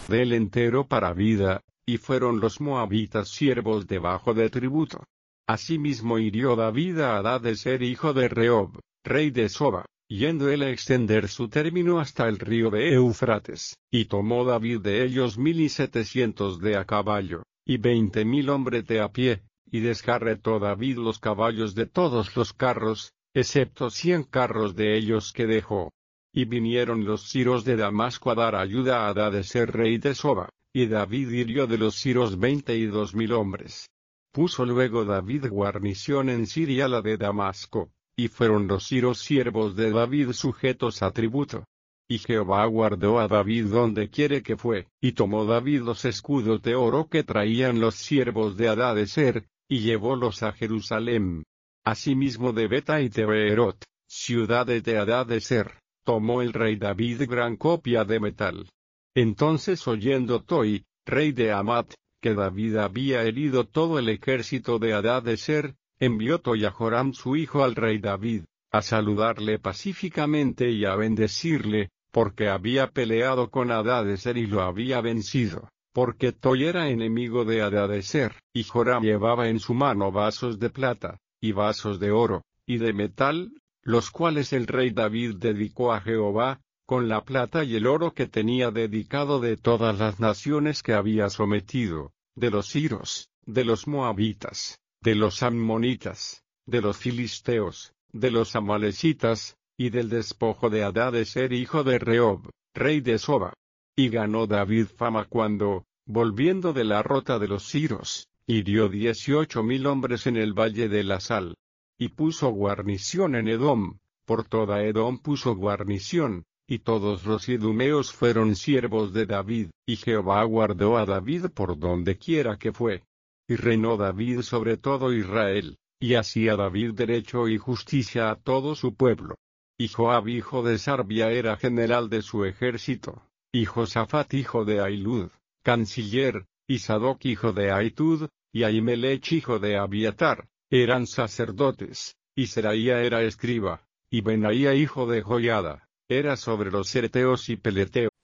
de él entero para vida, y fueron los moabitas siervos debajo de tributo. Asimismo hirió David a Hadadezer hijo de Rehob, rey de Soba, yendo él a extender su término hasta el río de Eufrates, y tomó David de ellos 1700 de a caballo, y 20,000 hombres de a pie, y descarretó David los caballos de todos los carros, excepto 100 carros de ellos que dejó. Y vinieron los siros de Damasco a dar ayuda a Hadadezer rey de Soba, y David hirió de los siros 22,000 hombres. Puso luego David guarnición en Siria la de Damasco, y fueron los siros siervos de David sujetos a tributo. Y Jehová guardó a David donde quiere que fue, y tomó David los escudos de oro que traían los siervos de Hadadezer, y llevólos a Jerusalén. Asimismo de Beta y de Beerot, ciudades de Hadadezer, tomó el rey David gran copia de metal. Entonces oyendo Toi, rey de Amat, que David había herido todo el ejército de Hadadezer, envió Toi a Joram su hijo al rey David, a saludarle pacíficamente y a bendecirle, porque había peleado con Hadadezer y lo había vencido, porque Toi era enemigo de Hadadezer, y Joram llevaba en su mano vasos de plata, y vasos de oro, y de metal, los cuales el rey David dedicó a Jehová, con la plata y el oro que tenía dedicado de todas las naciones que había sometido, de los siros, de los moabitas, de los ammonitas, de los filisteos, de los amalecitas, y del despojo de Hadadezer hijo de Rehob, rey de Soba. Y ganó David fama cuando, volviendo de la rota de los siros, hirió 18,000 hombres en el valle de la Sal. Y puso guarnición en Edom, por toda Edom puso guarnición, y todos los idumeos fueron siervos de David, y Jehová guardó a David por donde quiera que fue. Y reinó David sobre todo Israel, y hacía David derecho y justicia a todo su pueblo. Y Joab hijo de Sarvia era general de su ejército, y Josafat hijo de Ahilud, canciller, y Sadoc hijo de Aitud, y Ahimelech hijo de Abiatar, eran sacerdotes, y Seraía era escriba, y Benaía hijo de Joiada, era sobre los cereteos y peleteos.